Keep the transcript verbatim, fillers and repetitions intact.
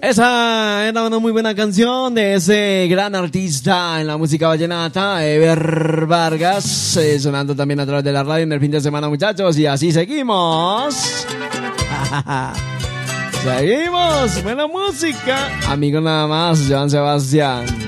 Esa era una muy buena canción de ese gran artista en la música vallenata, Ever Vargas, eh, sonando también a través de la radio en el fin de semana, muchachos, y así seguimos. Seguimos, buena música. Amigo nada más, Joan Sebastián.